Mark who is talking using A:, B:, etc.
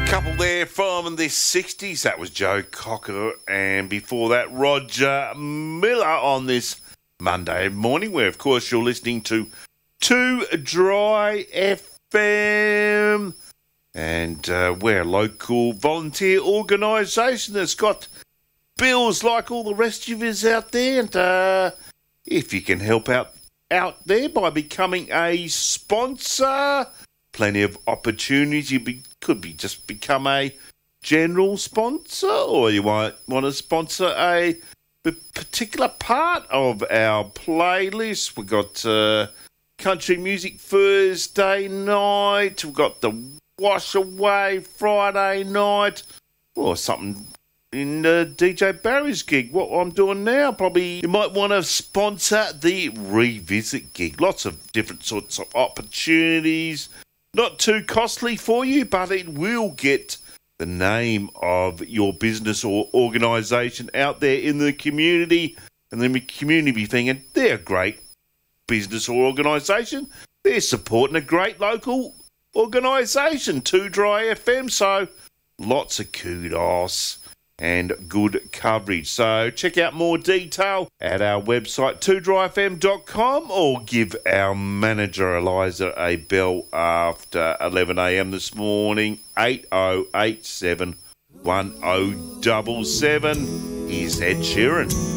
A: Couple there from the 60s. That was Joe Cocker, and before that, Roger Miller on this Monday morning, where, of course, you're listening to 2 Dry FM. And we're a local volunteer organisation that's got bills like all the rest of us out there. And if you can help out there by becoming a sponsor, plenty of opportunities. Could just become a general sponsor, or you might want to sponsor a particular part of our playlist. We've got Country Music Thursday night. We've got the Wash Away Friday night. Or something in DJ Barry's gig. What I'm doing now, probably you might want to sponsor the Revisit gig. Lots of different sorts of opportunities. Not too costly for you, but it will get the name of your business or organisation out there in the community, and the community be thinking they're a great business or organisation. They're supporting a great local organisation, 2 Dry FM. So lots of kudos and good coverage. So check out more detail at our website 2dryfm.com, or give our manager Eliza a bell after 11 a.m. this morning, 8087 1077. Here's Ed Sheeran.